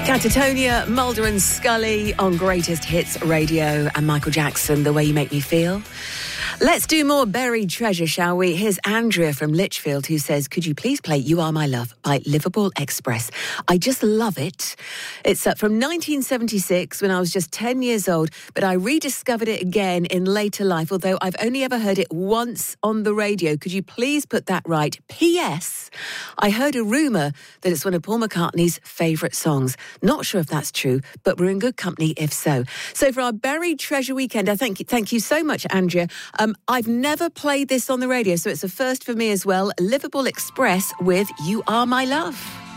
Catatonia, Mulder and Scully on Greatest Hits Radio, and Michael Jackson, The Way You Make Me Feel. Let's do more buried treasure, shall we? Here's Andrea from Lichfield who says, could you please play You Are My Love by Liverpool Express? I just love it. It's from 1976 when I was just 10 years old, but I rediscovered it again in later life, although I've only ever heard it once on the radio. Could you please put that right? P.S. I heard a rumour that it's one of Paul McCartney's favourite songs. Not sure if that's true, but we're in good company if so. So for our buried treasure weekend, I thank you so much, Andrea. I've never played this on the radio, so it's a first for me as well. Liverpool Express with You Are My Love.